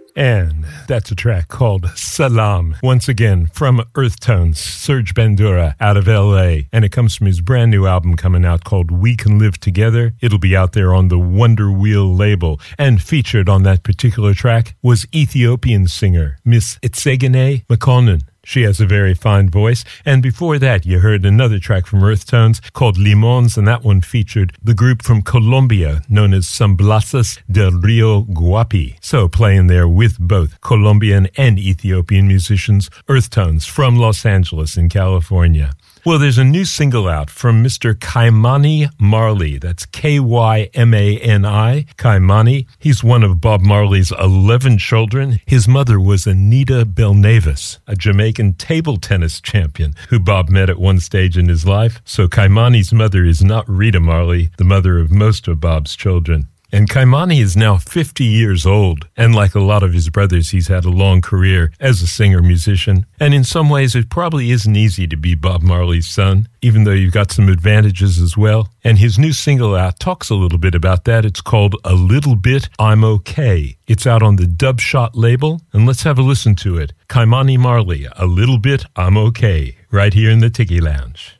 And that's a track called Salam, once again from Earth Tones, Serge Bandura out of L.A. And it comes from his brand new album coming out called We Can Live Together. It'll be out there on the Wonder Wheel label. And featured on that particular track was Ethiopian singer Miss Etsegene Makonnen. She has a very fine voice. And before that, you heard another track from Earth Tones called Limons, and that one featured the group from Colombia known as Semblanzas del Rio Guapi. So playing there with both Colombian and Ethiopian musicians, Earth Tones from Los Angeles in California. Well, there's a new single out from Mr. Ky-Mani Marley. That's K-Y-M-A-N-I, Ky-Mani. He's one of Bob Marley's 11 children. His mother was Anita Belnavis, a Jamaican table tennis champion who Bob met at one stage in his life. So Ky-Mani's mother is not Rita Marley, the mother of most of Bob's children. And Ky-Mani is now 50 years old, and like a lot of his brothers, he's had a long career as a singer-musician. And in some ways, it probably isn't easy to be Bob Marley's son, even though you've got some advantages as well. And his new single out talks a little bit about that. It's called A Little Bit I'm Okay. It's out on the Dub Shot label, and let's have a listen to it. Ky-Mani Marley, A Little Bit I'm Okay, right here in the Tiki Lounge.